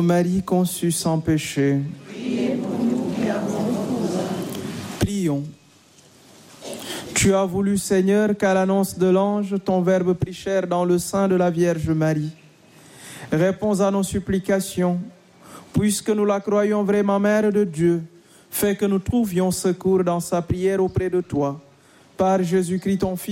Ô Marie conçue sans péché, Priez pour nous qui avons besoin. prions. Tu as voulu, Seigneur, qu'à l'annonce de l'ange, ton Verbe prit chair dans le sein de la Vierge Marie. Réponds à nos supplications, puisque nous la croyons vraiment Mère de Dieu. Fais que nous trouvions secours dans sa prière auprès de toi. Par Jésus-Christ, ton Fils,